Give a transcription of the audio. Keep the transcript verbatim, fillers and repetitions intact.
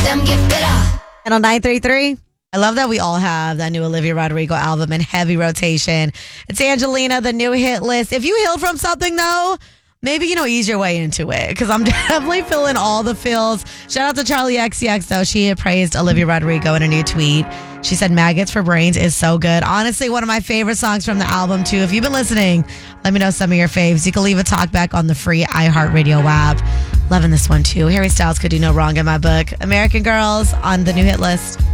them get better. And on nine three three, I love that we all have that new Olivia Rodrigo album in heavy rotation. It's Angelina, the new hit list. If you healed from something, though, maybe, you know, ease your way into it, because I'm definitely feeling all the feels. Shout out to Charlie X C X, though. She praised Olivia Rodrigo in a new tweet. She said, Maggots for Brains is so good. Honestly, one of my favorite songs from the album, too. If you've been listening, let me know some of your faves. You can leave a talk back on the free iHeartRadio app. Loving this one, too. Harry Styles could do no wrong in my book. American Girls on the new hit list.